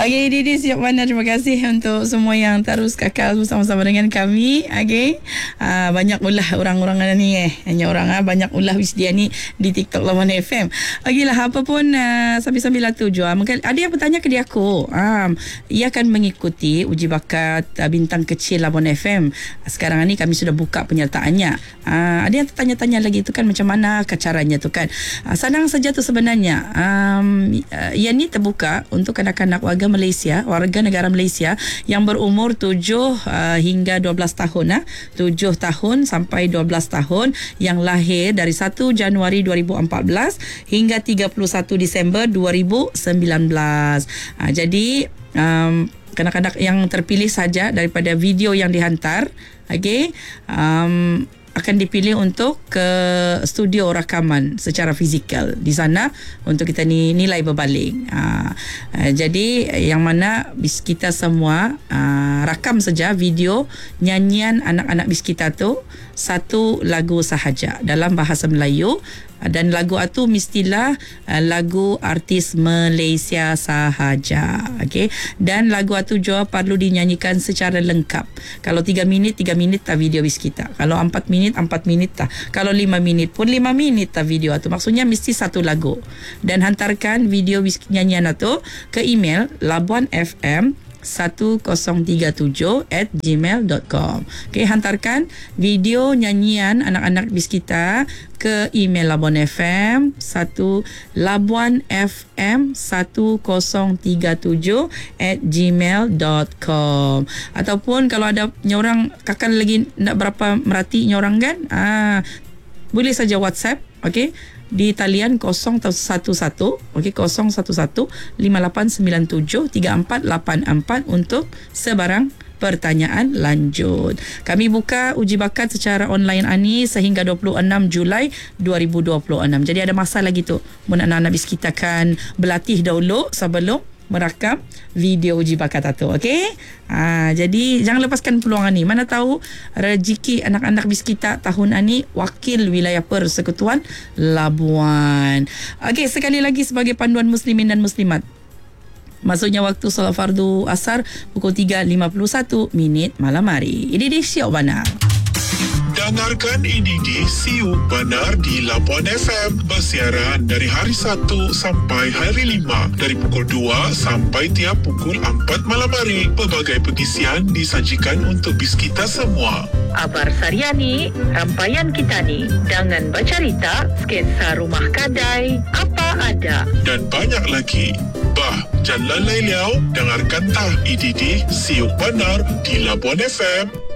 Okey, Didi siap mana. Terima kasih untuk semua yang terus kekal bersama-sama dengan kami. Okey. Banyak ulah orang-orang ni hanya orang banyak ulah Wisdia ni di TikTok Lawan FM. Okeylah, apa pun sambil-sambil lah tu Joa. Mungkin ada yang bertanya ke dia aku. Ia akan mengikuti uji bakat bintang kecil Lawan FM. Sekarang ni kami sudah buka penyertaannya. Ada yang tanya-tanya lagi tu kan, macam mana caranya tu kan. Senang saja tu sebenarnya. Ia ni terbuka untuk kanak-kanak warga negara Malaysia yang berumur 7 hingga 12 tahun. 7 tahun sampai 12 tahun yang lahir dari 1 Januari 2014 hingga 31 Disember 2019. Jadi kanak-kanak yang terpilih saja daripada video yang dihantar, okey, akan dipilih untuk ke studio rakaman secara fizikal di sana untuk kita nilai berbaling. Jadi yang mana bis kita semua rakam saja video nyanyian anak-anak bis kita tu satu lagu sahaja dalam bahasa Melayu, dan lagu itu mestilah lagu artis Malaysia sahaja. Okey, dan lagu itu juga perlu dinyanyikan secara lengkap. Kalau 3 minit tak video bis kita. Kalau 4 minit tak. Kalau 5 minit pun 5 minit tak video itu. Maksudnya mesti satu lagu. Dan hantarkan video bis nyanyian itu ke email labuanfm 1037@gmail.com. Okey, hantarkan video nyanyian anak-anak bis kita ke email labuanfm 1037@gmail.com. Ataupun kalau ada nyorang kakak lagi nak berapa merati nyorang kan, boleh saja WhatsApp, okey, di talian 011, okey, 011-5897-3484 untuk sebarang pertanyaan lanjut. Kami buka uji bakat secara online ani sehingga 26 Julai 2026. Jadi ada masa lagi tu. Anak-anak bis kita kan berlatih dahulu sebelum merakam video uji bakat itu. Okey? Jadi jangan lepaskan peluang ni. Mana tahu rezeki anak-anak bis kita tahun ini wakil wilayah Persekutuan Labuan. Okey, sekali lagi sebagai panduan muslimin dan muslimat. Maksudnya waktu solat fardu asar pukul 3.51 malam hari. Ini dia siap benar. Dengarkan ini di Siu Benar di Labuan FM, bersiaran dari hari 1 sampai hari 5 dari pukul 2 sampai tiap pukul 4 malam hari. Pelbagai pengisian disajikan untuk bis kita semua. Abar Sariani, rampayan kita ni, jangan bercerita, sketsa rumah kadai, apa ada. Dan banyak lagi. Jangan lalai liau, dengarkan tah IDD Siu Benar di Labuan FM.